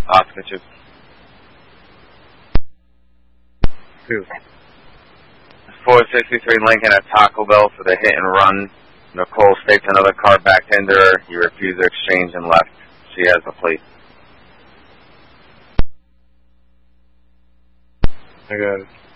Oscar 2. 2. 463 Lincoln at Taco Bell for the hit and run. Nicole states another car backed into her. He refused to exchange and left. She has the plate. I got it.